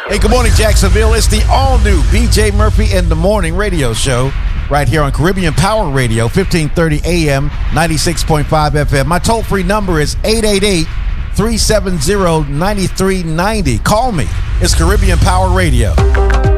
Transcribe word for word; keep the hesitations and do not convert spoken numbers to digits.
Hey, good morning, Jacksonville. It's the all-new B J Murphy in the Morning radio show right here on Caribbean Power Radio, fifteen thirty A M, ninety-six point five F M. My toll-free number is eight eight eight, three seven zero, nine three nine zero. Call me. It's Caribbean Power Radio.